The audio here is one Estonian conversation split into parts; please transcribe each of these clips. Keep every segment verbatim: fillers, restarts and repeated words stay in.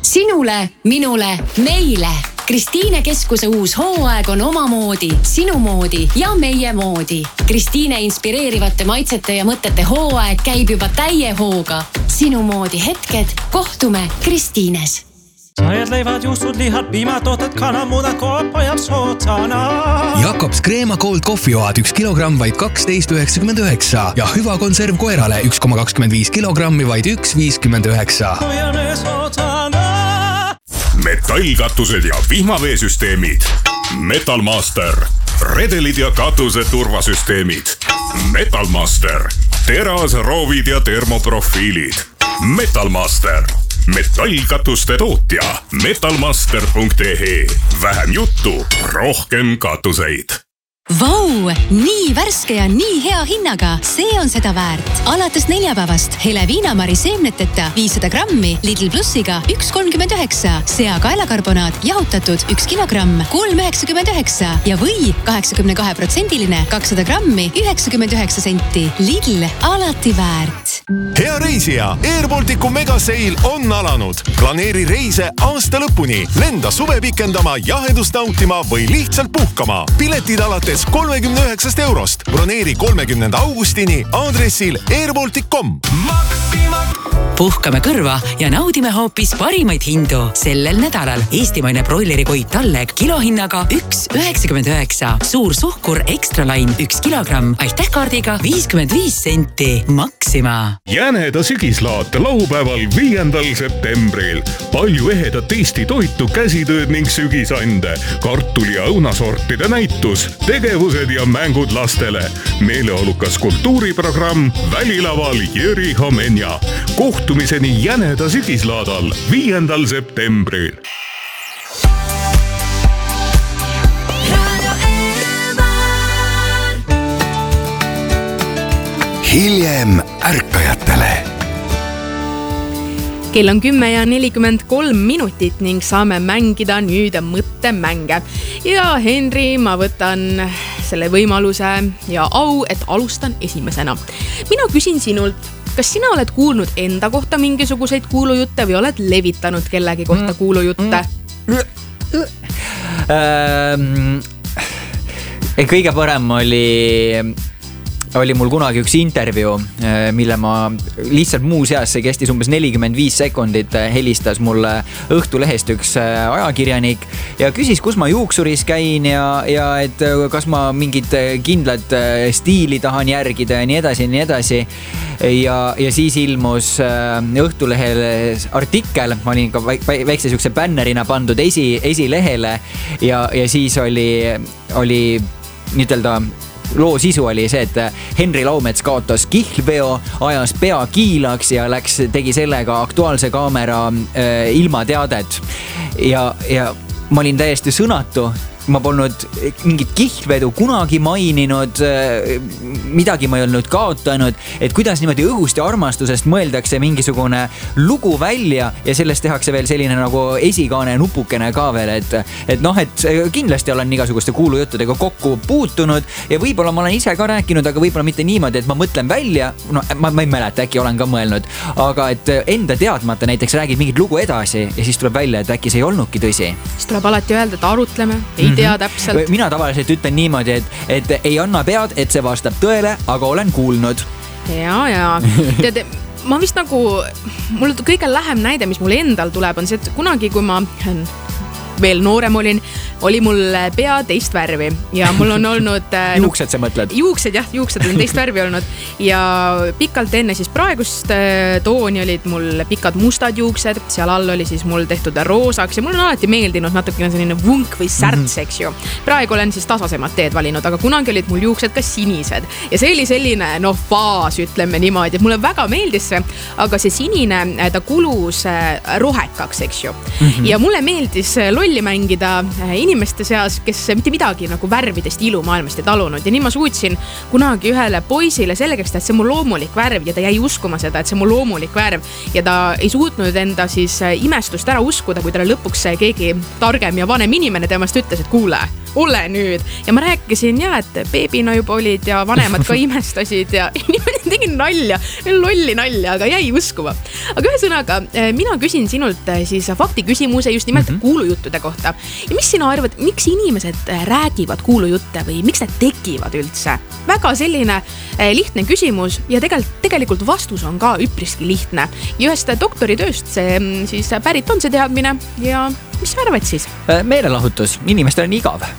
Sinule, minule, meile. Kristiine Keskuse uus hooaeg on omamoodi, sinu moodi ja meie moodi. Kristiine inspireerivate maitsete ja mõtete hooaeg käib juba täie hooga. Sinu moodi hetked, kohtume Kristiines. Sajad leivad, juustud, lihad, piimatooted, kanamudad, koop hoiab sootsana. Jakobs Kreema Gold kohvioad üks kilogramm vaid kaksteist üheksakümmend üheksa ja hüva konserv koerale üks koma kakskümmend viis kilogrammi vaid üks viiskümmend üheksa. Hoiame sootsana. Metallkatused ja vihmaveesüsteemid. Metalmaster. Redelid ja katuse turvasüsteemid. Metalmaster. Teras, roovid ja termoprofiilid. Metalmaster. Metallkatuste tootja. metalmaster punkt e e. Vähem juttu, rohkem katuseid. Vau, nii värske ja nii hea hinnaga. See on seda väärt. Alates neljapäevast hele viinamari seemneteta viissada grammi Lidl Plussiga üks kolmkümmend üheksa. Sea kaelakarbonaat jahutatud üks kilogramm kolm üheksakümmend üheksa ja või kaheksakümne kahe protsendiline kakssada grammi üheksakümmend üheksa senti. Lidl alati väärt. Hea reisija, Air Balticu megaseil on alanud. Planeeri reise aasta lõpuni. Lenda suve pikendama, jahedust nautima või lihtsalt puhkama. Piletid alates kolmekümne üheksast eurost. Broneeri kolmekümnenda augustini aadressil airbaltic punkt com. Puhkame kõrva ja naudime hoopis parimaid hindu. Sellel nädalal eestimaine broilerikoid Talleg kilohinnaga üks üheksakümmend üheksa. Suur suhkur Extra Line üks kilogramm. Aitäh kaardiga viiskümmend viis senti. Maxima. Jäneda sügislaat laupäeval viiendal septembril. Palju ehedat Eesti toitu, käsitööd ning sügisande. Kartuli ja õunasortide näitus. Tegevused ja mängud lastele. Meeleolukas kultuuriprogramm Välilaval Jüri Homenja. Kohtumiseni Jäneda sügislaadal viiendal septembril. Hiljem ärkajatele. Kell on kümme ja nelikümmend kolm minutit ning saame mängida nüüd mõttemänge. Ja Henri, ma võtan selle võimaluse ja au, et alustan esimesena. Mina küsin sinult, kas sina oled kuulnud enda kohta mingisuguseid kuulujutte või oled levitanud kellegi kohta kuulujutte? Kõige parem oli... oli mul kunagi üks intervjuu, mille ma lihtsalt muu seas, see kestis umbes nelikümmend viis sekundit, helistas mulle Õhtulehest üks ajakirjanik ja küsis, kus ma juuksuris käin ja, ja et kas ma mingit kindlat stiili tahan järgida ja nii edasi ja nii edasi. Ja, ja siis ilmus Õhtulehel artikkel, ma olin ka väikse sükse bännerina pandud esi, esilehele ja, ja siis oli, oli niitelda loo sisu oli see, et Henri Laumets kaotas kihlveo, ajas pea kiilaks ja läks, tegi sellega Aktuaalse kaamera äh, ilmateadet. Ja, ja ma olin täiesti sõnatu. Ma polnud mingit kihlvedu kunagi maininud, midagi ma ei olnud kaotanud, et kuidas niimoodi õhust ja armastusest mõeldakse mingisugune lugu välja ja sellest tehakse veel selline nagu esikaane nupukene ka veel, et, et noh, et kindlasti olen igasuguste kuulujuttudega kokku puutunud ja võib-olla ma olen ise ka rääkinud, aga võib-olla mitte niimoodi, et ma mõtlen välja, no ma, ma ei mäleta, äkki olen ka mõelnud, aga et enda teadmata näiteks räägid mingit lugu edasi ja siis tuleb välja, et äkki see ei olnudki tõsi. Siis tuleb alati öelda, et arutleme, ei tea täpselt. Mina tavaliselt ütlen niimoodi, et, et ei anna pead, et see vastab tõele, aga olen kuulnud. Ja, ja. Tead, ma vist nagu, mul kõige lähem näide, mis mul endal tuleb, on see, et kunagi, kui ma veel noorem olin, oli mul pea teist värvi ja mul on olnud juuksed sa mõtled? Juuksed, jah, juuksed on teist värvi olnud ja pikalt enne siis praegust tooni olid mul pikad mustad juuksed, seal all oli siis mul tehtud roosaks ja mul on alati meeldinud natukene selline vunk või särts, eks ju. Praegu olen siis tasasemad teed valinud, aga kunagi olid mul juuksed ka sinised ja see oli selline, noh, faas, ütleme niimoodi, et mulle väga meeldis see, aga see sinine, ta kulus rohekaks, eks ju. Mm-hmm. Ja mulle meeldis rolli mängida inimeste seas, kes mitte midagi nagu värvidest ilumaailmast ei talunud ja nii ma suutsin kunagi ühele poisile selgeks, et see on mu loomulik värv ja ta jäi uskuma seda, et see on mu loomulik värv ja ta ei suutnud enda siis imestust ära uskuda, kui talle lõpuks keegi targem ja vanem inimene temast ütles, et kuule, ole nüüd. Ja ma rääkisin ja, et beebina juba olid ja vanemad ka imestasid ja inimene tegin nalja, lolli nalja, aga jäi uskuma. Aga ühesõnaga, mina küsin sinult siis fakti küsimuse just nimelt mm-hmm. kuulujuttude kohta. Ja mis sina arvad, miks inimesed räägivad kuulujutte või miks need tekivad üldse? Väga selline lihtne küsimus ja tegelikult, tegelikult vastus on ka üpriski lihtne. Ja ühest doktoritööst see siis pärit on see teadmine ja mis sa arvad siis? Meelelahutus, inimestel on igav.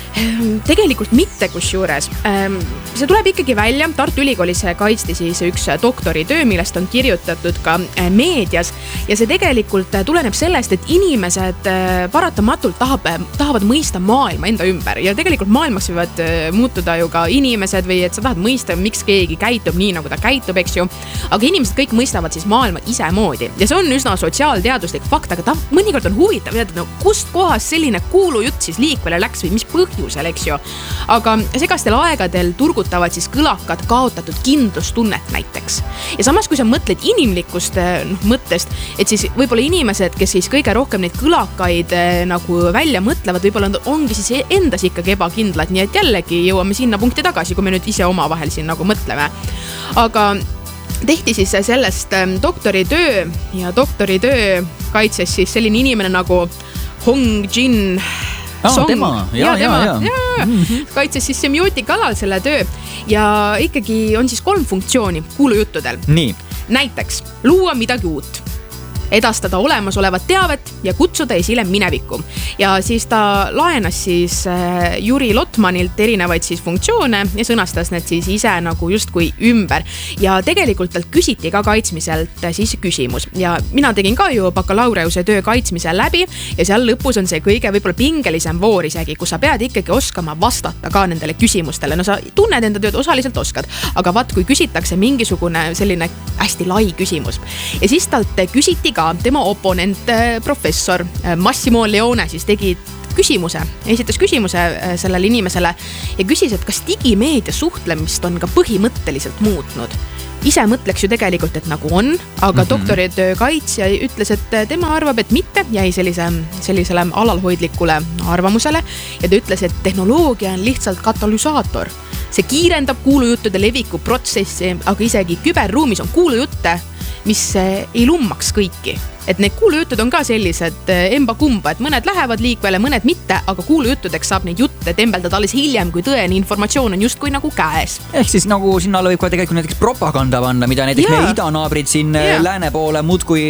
Tegelikult mitte kusjuures. See tuleb ikkagi välja, Tartu Ülikoolis kaitsti siis üks doktoritöö, millest on kirjutatud ka meedias ja see tegelikult tuleneb sellest, et inimesed paratamatult tahab, tahavad mõista maailma enda ümber ja tegelikult maailmaks võivad muutuda ju ka inimesed või et sa tahad mõista, miks keegi käitub nii, nagu ta käitub, eks ju. Aga inimesed kõik mõistavad siis maailma ise moodi ja see on üsna sotsiaalteaduslik fakt, aga ta mõnikord on huvitav, et no, kust kohas selline kuulujutt siis liikvele läks või mis põhjus eks ju. Aga segastel aegadel turgutavad siis kõlakad kaotatud kindlustunnet näiteks. Ja samas, kui sa mõtled inimlikust no, mõttest, et siis võib-olla inimesed, kes siis kõige rohkem neid kõlakaid nagu välja mõtlevad, võib-olla ongi siis endas ikkagi ebakindlad, nii et jällegi jõuame sinna punkti tagasi, kui me nüüd ise oma vahel siin nagu mõtleme. Aga tehti siis sellest doktoritöö ja doktoritöö kaitses siis selline inimene nagu Hong Jin Ah, Song. tema, ja, ja, tema, ja, ja. ja. Mm-hmm. Kaitses siis semiootika alal selle töö ja ikkagi on siis kolm funktsiooni kuulujuttudel. Nii. Näiteks luua midagi uut, edastada olemasolevat teavet ja kutsuda esile minevikku. Ja siis ta laenas siis Juri Lotmanilt erinevaid siis funktsioone ja sõnastas need siis ise nagu justkui ümber. Ja tegelikult talt küsiti ka kaitsmiselt siis küsimus. Ja mina tegin ka ju bakalaureuse töö kaitsmise läbi ja seal lõpus on see kõige võib-olla pingelisem voor isegi, kus sa pead ikkagi oskama vastata ka nendele küsimustele. No sa tunned enda tööd, osaliselt oskad, aga vaat kui küsitakse mingisugune selline hästi lai küsimus ja siis talt küsiti ka tema oponent professor Massimo Leone siis tegi küsimuse, esitas küsimuse sellele inimesele ja küsis, et kas digimeedia suhtlemist on ka põhimõtteliselt muutnud. Ise mõtleks ju tegelikult, et nagu on, aga mm-hmm. doktoritöö kaitsja ütles, et tema arvab, et mitte, jäi sellise, sellisele alalhoidlikule arvamusele ja ta ütles, et tehnoloogia on lihtsalt katalüsaator. See kiirendab kuulujuttude leviku protsessi, aga isegi küberruumis on kuulujutte, mis ei lummaks kõiki. Et need kuulujutud on ka sellised emba kumba, et mõned lähevad liikvele, mõned mitte, aga kuulujuttudeks saab neid jutte tembeldada alles hiljem, kui tõene informatsioon on justkui nagu käes. Ehk siis nagu sinna alla võib ka tegelikult näiteks propaganda panna, mida näiteks yeah. meie idanaabrid siin yeah. lääne poole muud kui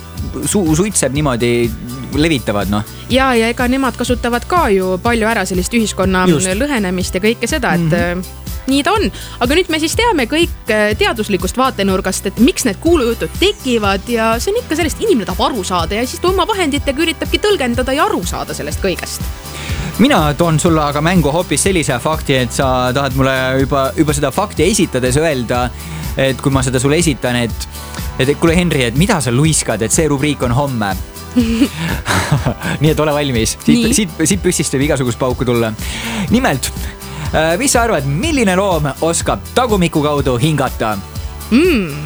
su suitseb niimoodi levitavad, noh. Ja, ja ega nemad kasutavad ka ju palju ära sellist ühiskonna Just. lõhenemist ja kõike seda, et mm-hmm. nii ta on. Aga nüüd me siis teame kõik teaduslikust vaatenurgast, et miks need kuulujutud tekivad ja see on ikka sellest inimene tahab aru saada ja siis ta oma vahenditega üritabki tõlgendada ja aru saada sellest kõigest. Mina toon sulle aga mängu hoopis sellise fakti, et sa tahad mulle juba, juba seda fakti esitades öelda, et kui ma seda sulle esitan, et, et kuule Henri, et mida sa luiskad, et see rubriik on homme. Nii et ole valmis. Siit, siit, siit püssist võib igasugust pauku tulla. Nimelt, mis sa arvad, milline loom oskab tagumiku kaudu hingata? Mm.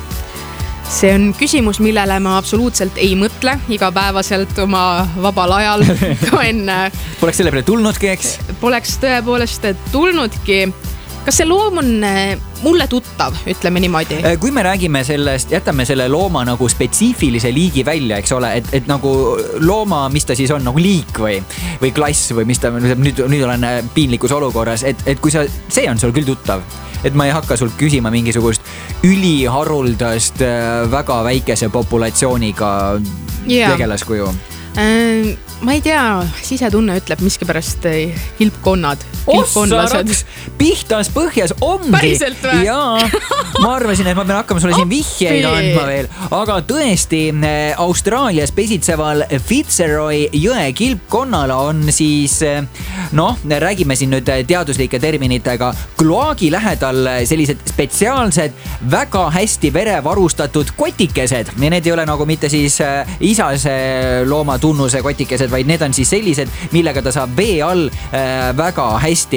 See on küsimus, millele ma absoluutselt ei mõtle igapäevaselt oma vabal ajal. Enne... Poleks selle peale tulnudki, eks? Poleks tõepoolest tulnudki. Kas see loom on mulle tuttav, ütleme niimoodi? Kui me räägime sellest, jätame selle looma nagu spetsiifilise liigi välja, eks ole, et, et nagu looma, mis ta siis on, nagu liik või, või klass või mis ta, nüüd, nüüd olen piinlikus olukorras, et, et kui sa, see on sul küll tuttav, et ma ei hakka sul küsima mingisugust üliharuldast, väga väikese populatsiooniga yeah. tegelaskuju. Äh, ma ei tea, sisetunne ütleb miskipärast kilpkonnad. Ossaraks, pihtas põhjas ongi. Päriselt või? Jaa, ma arvasin, et ma pean hakkama sulle siin vihjeid andma veel. Aga tõesti, Austraalias pesitseval Fitzroy jõe kilpkonnal on siis, noh, räägime siin nüüd teaduslike terminitega, kloaagi lähedal sellised spetsiaalsed, väga hästi vere varustatud kotikesed. Ja need ei ole nagu mitte siis isase looma tunnuse kotikesed, vaid need on siis sellised, millega ta saab vee all väga hästi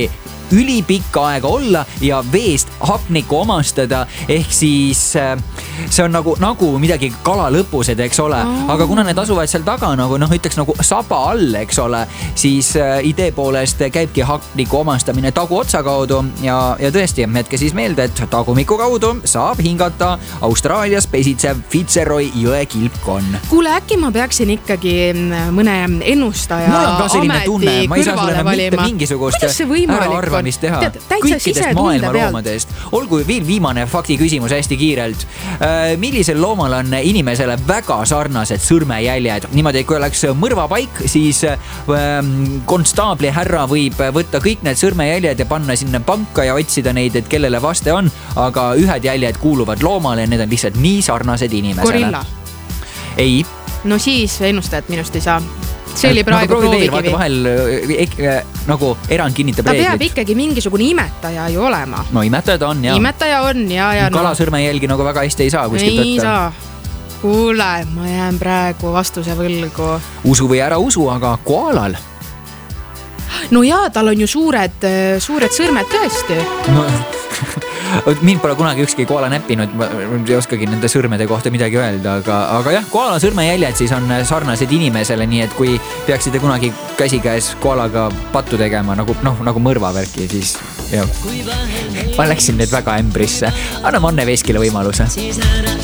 ülipikka aega olla ja veest hapnikku omastada. Ehk siis see on nagu, nagu midagi kala lõpused, eks ole. Aga kuna need asuvad seal taga nagu, noh, ütleks nagu saba all, eks ole, siis idee poolest käibki hapniku omastamine taguotsa kaudu ja, ja tõesti, jätke siis meelde, et tagumiku kaudu saab hingata Austraalias pesitsev Fitzroy jõe kilpkonn. Kuule, äkki ma peaksin ikkagi mõne ennustaja ameti kõrvale valima. Kuidas see võimalik on? Teha kõikidest maailma loomadest. Olgu veel viimane fakti küsimus hästi kiirelt. Millisel loomal on inimesele väga sarnased sõrmejäljed? Niimoodi, kui oleks mõrvapaik, siis konstaabli härra võib võtta kõik need sõrmejäljed ja panna sinna panka ja otsida neid, et kellele vaste on, aga ühed jäljed kuuluvad loomale ja need on lihtsalt nii sarnased inimesele. Gorilla? Ei. No siis ennustajat minust ei saa. See oli praegu no, proovikivi. Vahel ek, nagu erand kinnitab ta reeglid. Ta peab ikkagi mingisugune imetaja ju olema. No imetaja ta on, jah. Imetaja on, ja, ja no. Kalasõrmejälgi nagu väga hästi ei saa kuskilt võtta. Ei saa. Kuule, ma jään praegu vastuse võlgu. Usu või ära usu, aga koalal? No jaa, tal on ju suured, suured sõrmed tõesti. No, mind pole kunagi ükski koala näppinud, ma ei oskagi nende sõrmede kohta midagi öelda, aga, aga jah, koala sõrmejäljed siis on sarnased inimesele, nii et kui peaksite kunagi käsikäes koalaga pattu tegema, nagu, noh, nagu mõrvavärki, siis jah. Ma läksin nüüd väga ämbrisse. Anname Anne Veskile võimaluse.